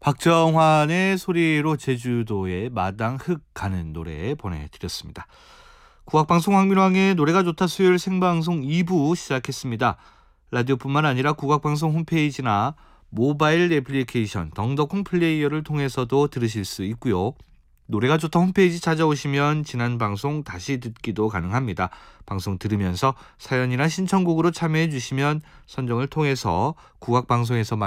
박정환의 소리로 제주도의 마당 흙 가는 노래 보내드렸습니다. 국악방송 황민왕의 노래가 좋다 수요일 생방송 2부 시작했습니다. 라디오뿐만 아니라 국악방송 홈페이지나 모바일 애플리케이션 덩덕콩 플레이어를 통해서도 들으실 수 있고요. 노래가 좋다 홈페이지 찾아오시면 지난 방송 다시 듣기도 가능합니다. 방송 들으면서 사연이나 신청곡으로 참여해 주시면 선정을 통해서 국악방송에서